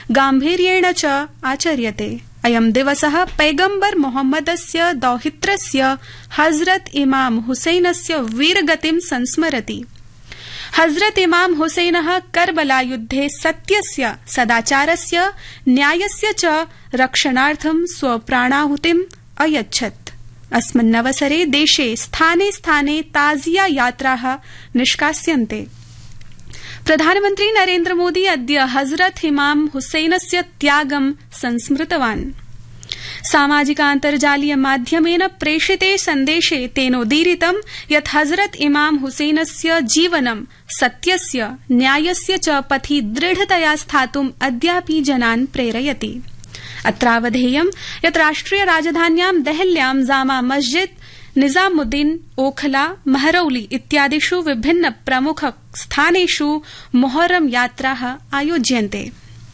गाम्भीर्येण च आचर्यते। अयं दिवसः पैगम्बर मोहम्मदस्य दौहित्रस्य हजरत इमाम हुसैनस्य वीरगतिं संस्मरति। हजरत इमाम हुसैनः करबला युद्धे सत्यस्य, सदाचारस्य, न्यायस्य च रक्षणार्थं स्वप्राणाहुतिम् अयच्छत्। अस्मिन्नवसरे देशे स्थाने स्थाने ताजिया यात्राः निष्कास्यन्ते। प्रधानमन्त्री नरेन्द्र मोदी अद्य हजरत इमाम हुसैनस्य त्यागं संस्मृतवान्। सामाजिकान्तर्जालीय माध्यमेन प्रेषिते सन्देशे तेनोदीरितं यत् हजरत इमाम हुसैनस्य जीवनं सत्यस्य, न्यायस्य च पथि दृढतया स्थातुम् अद्यापि जनान् प्रेरयति। अत्रावधेयं यत् राष्ट्रिय राजधान्यां देहल्यां जामा मस्जिद, निजामुद्दीन, ओखला, महरौली इत्यादिषु विभिन्न प्रमुख स्थानेषु मोहर्रम यात्राः आयोज्यन्ते।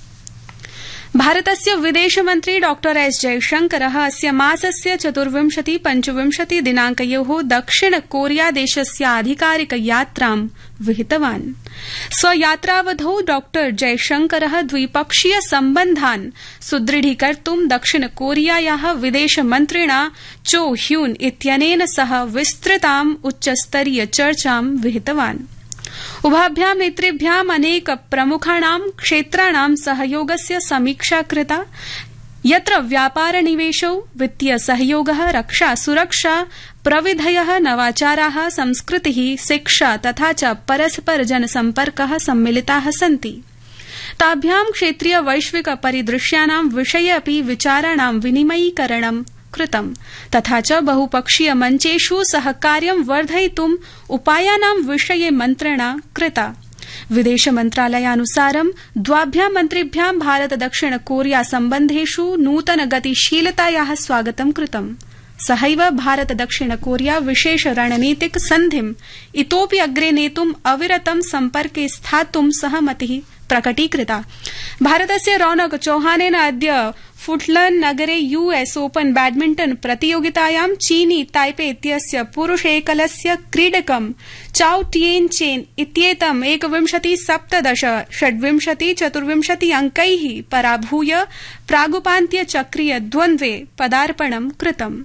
भारतस्य विदेशमन्त्री डॉ एस जयशंकरः अस्य मासस्य 24-25 दिनांकयोः दक्षिण कोरिया देशस्य आधिकारिक यात्रां विहितवान्। स्वयात्रावधौ डॉ जयशंकरः द्विपक्षीय सम्बन्धान् सुदृढीकर्तुं दक्षिण कोरियायाः विदेशमन्त्रिणा चो ह्यून इत्यनेन सह विस्तृताम् उच्चस्तरीय चर्चां विहितवान्। उभाभ्यां नेतृभ्याम् अनेक प्रमुखाणां क्षेत्राणां सहयोगस्य समीक्षा कृता, यत्र व्यापार निवेशौ, वित्तीय सहयोगः, रक्षा सुरक्षा, प्रविधयः, नवाचाराः, संस्कृतिः, शिक्षा तथा च परस्पर जनसम्पर्कः सम्मिलिताः सन्ति। ताभ्यां क्षेत्रीय वैश्विक परिदृश्यानां विषये अपि विचाराणां विनिमयीकरणं कृतम्, तथा च बहुपक्षीय मञ्चेषु सहकार्यं वर्धयितुम् उपायानां विषये मन्त्रणा कृता। विदेश मन्त्रालयानुसारं द्वाभ्यां मन्त्रिभ्यां भारत दक्षिण कोरिया सम्बन्धेषु नूतन गतिशीलतायाः स्वागतं कृतम्। सहैव भारत दक्षिण कोरिया विशेष रणनीतिक सन्धिम् इतोपि अग्रे नेतुम् अविरतं सम्पर्के स्थातुं सहमतिः प्रकटीकृता। भारतस्य रौनक चौहानेन अद्य फुटलन नगरे US ओपन बैडमिंटन प्रतियोगितायां चीनी ताइपे इत्यस्य पुरुष एकलस्य क्रीडकं चाओ टिएन चेन इत्येतं 21-17, 26-24 अंकैः पराभूय प्रागुपान्त्य चक्रीय द्वन्द्वे पदार्पणं कृतम्।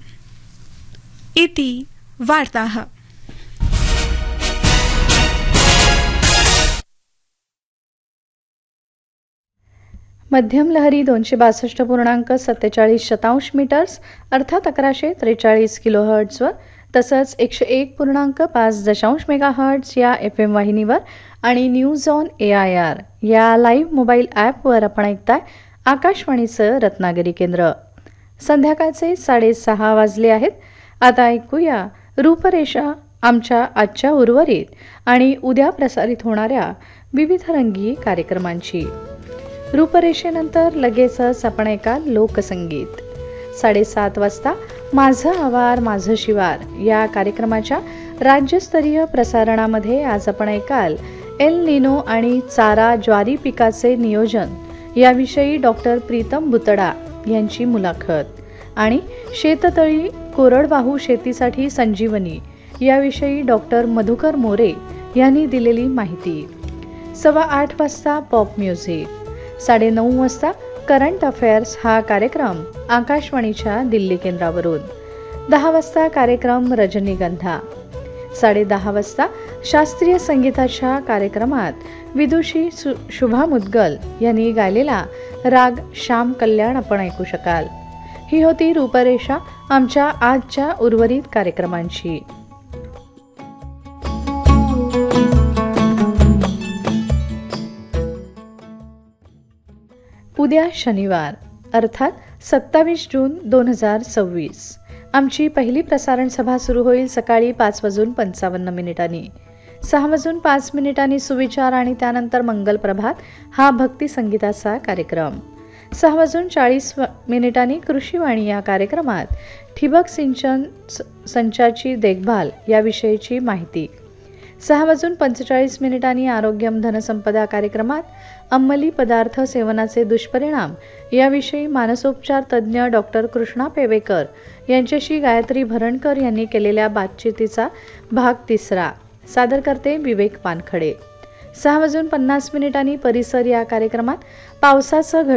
इति वार्ताः। मध्यम लहरी 262.47 मीटर्स अर्थात 1143 किलोहर्ट्झवर तसंच 101.5 मेगाहर्ट्झ या FM वाहिनीवर आणि न्यूज ऑन AIR या लाईव्ह मोबाईल ॲपवर आपण ऐकताय आकाशवाणीचं रत्नागिरी केंद्र। संध्याकाळचे 6:30 वाजले आहेत। आता ऐकूया रूपरेषा आमच्या आजच्या उर्वरित आणि उद्या प्रसारित होणाऱ्या विविध रंगी कार्यक्रमांची। रूपरेषेनंतर लगेचच आपण ऐकाल लोकसंगीत। 7:30 वाजता माझं आवार माझं शिवार या कार्यक्रमाच्या राज्यस्तरीय प्रसारणामध्ये आज आपण ऐकाल एल निनो आणि चारा ज्वारी पिकाचे नियोजन याविषयी डॉक्टर प्रीतम बुतडा यांची मुलाखत आणि शेततळी कोरडवाहू शेतीसाठी संजीवनी याविषयी डॉक्टर मधुकर मोरे यांनी दिलेली माहिती। 8:15 वाजता पॉप म्युझिक। 9:30 वाजता करंट अफेअर्स हा कार्यक्रम आकाशवाणीच्या दिल्ली केंद्रावरून। 10 वाजता कार्यक्रम रजनीगंधा। 10:30 वाजता शास्त्रीय संगीताच्या कार्यक्रमात विदुषी शुभा मुद्गल यांनी गायलेला राग श्याम कल्याण आपण ऐकू शकाल। ही होती रूपरेषा आमच्या आजच्या उर्वरित कार्यक्रमांची। उद्या शनिवार अर्थात 27 जून 2026 आमची पहिली प्रसारण सभा सुरू होईल सकाळी 5:55 6:05 सुविचार आणि त्यानंतर मंगल प्रभात हा भक्ती संगीताचा कार्यक्रम। 6:40 कृषीवाणी या कार्यक्रमात ठिबक सिंचन संचाची देखभाल याविषयीची माहिती। 6:45 आरोग्यम धनसंपदा कार्यक्रमात अंमली पदार्थ सेवनाचे दुष्परिणाम याविषयी मानसोपचार तज्ज्ञ डॉक्टर कृष्णा पेवेकर यांच्याशी गायत्री भरणकर यांनी केलेल्या बातचीतीचा भाग 3 सादर करते विवेक पानखडे। 6:50 परिसर या कार्यक्रमात पावसाचं